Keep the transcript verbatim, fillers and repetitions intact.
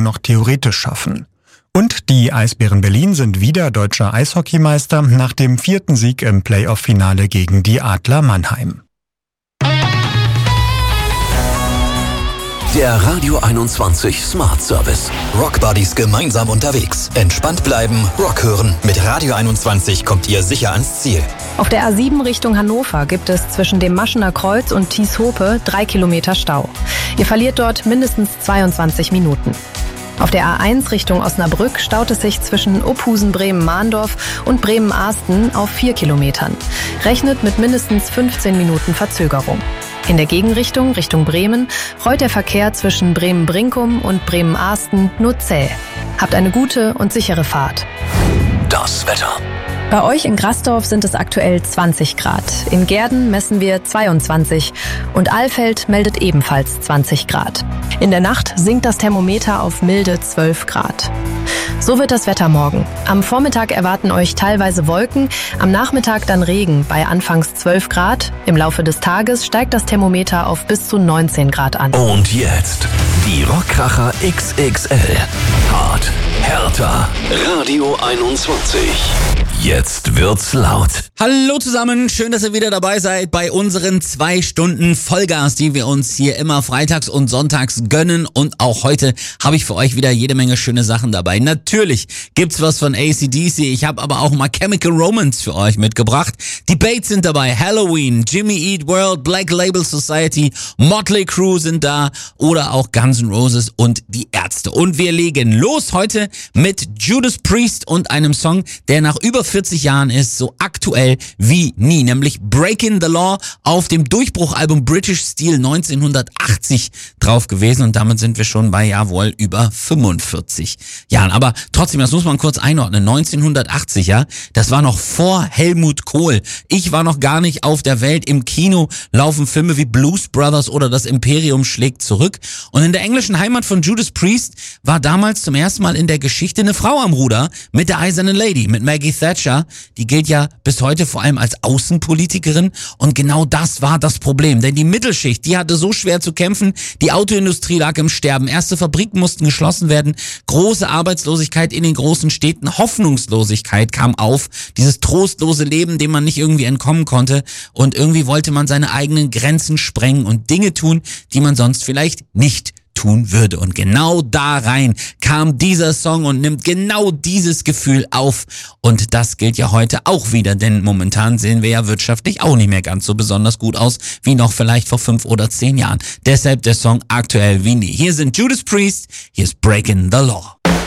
noch theoretisch schaffen. Und die Eisbären Berlin sind wieder deutscher Eishockeymeister nach dem vierten Sieg im Playoff-Finale gegen die Adler Mannheim. Der Radio einundzwanzig Smart Service. Rock Buddies gemeinsam unterwegs. Entspannt bleiben, Rock hören. Mit Radio einundzwanzig kommt ihr sicher ans Ziel. Auf der A sieben Richtung Hannover gibt es zwischen dem Maschener Kreuz und Thieshope drei Kilometer Stau. Ihr verliert dort mindestens zweiundzwanzig Minuten. Auf der A eins Richtung Osnabrück staut es sich zwischen Uphusen-Bremen-Mahndorf und Bremen-Ahsten auf vier Kilometern. Rechnet mit mindestens fünfzehn Minuten Verzögerung. In der Gegenrichtung, Richtung Bremen, rollt der Verkehr zwischen Bremen-Brinkum und Bremen-Ahsten nur zäh. Habt eine gute und sichere Fahrt. Das Wetter. Bei euch in Grasdorf sind es aktuell zwanzig Grad. In Gehrden messen wir zweiundzwanzig und Alfeld meldet ebenfalls zwanzig Grad. In der Nacht sinkt das Thermometer auf milde zwölf Grad. So wird das Wetter morgen. Am Vormittag erwarten euch teilweise Wolken, am Nachmittag dann Regen bei anfangs zwölf Grad. Im Laufe des Tages steigt das Thermometer auf bis zu neunzehn Grad an. Und jetzt die Rockkracher X X L. Hart, härter, Radio einundzwanzig. Jetzt wird's laut. Hallo zusammen, schön, dass ihr wieder dabei seid bei unseren zwei Stunden Vollgas, die wir uns hier immer freitags und sonntags gönnen. Und auch heute habe ich für euch wieder jede Menge schöne Sachen dabei. Natürlich gibt's was von A C D C, ich habe aber auch mal Chemical Romance für euch mitgebracht. Die Bates sind dabei, Halloween, Jimmy Eat World, Black Label Society, Motley Crue sind da oder auch Guns N' Roses und die Ärzte. Und wir legen los heute mit Judas Priest und einem Song, der nach über vierzig Jahren ist, so aktuell wie nie, nämlich Breaking the Law auf dem Durchbruchalbum British Steel neunzehnhundertachtzig drauf gewesen und damit sind wir schon bei, jawohl, über fünfundvierzig Jahren. Aber trotzdem, das muss man kurz einordnen, neunzehnhundertachtzig, ja, das war noch vor Helmut Kohl. Ich war noch gar nicht auf der Welt. Im Kino laufen Filme wie Blues Brothers oder Das Imperium schlägt zurück und in der englischen Heimat von Judas Priest war damals zum ersten Mal in der Geschichte eine Frau am Ruder mit der Eisernen Lady, mit Maggie Thatcher. Die gilt ja bis heute vor allem als Außenpolitikerin und genau das war das Problem, denn die Mittelschicht, die hatte so schwer zu kämpfen, die Autoindustrie lag im Sterben, erste Fabriken mussten geschlossen werden, große Arbeitslosigkeit in den großen Städten, Hoffnungslosigkeit kam auf, dieses trostlose Leben, dem man nicht irgendwie entkommen konnte und irgendwie wollte man seine eigenen Grenzen sprengen und Dinge tun, die man sonst vielleicht nicht tun würde. Und genau da rein kam dieser Song und nimmt genau dieses Gefühl auf. Und das gilt ja heute auch wieder, denn momentan sehen wir ja wirtschaftlich auch nicht mehr ganz so besonders gut aus, wie noch vielleicht vor fünf oder zehn Jahren. Deshalb der Song aktuell wie nie. Hier sind Judas Priest, hier ist Breaking the Law.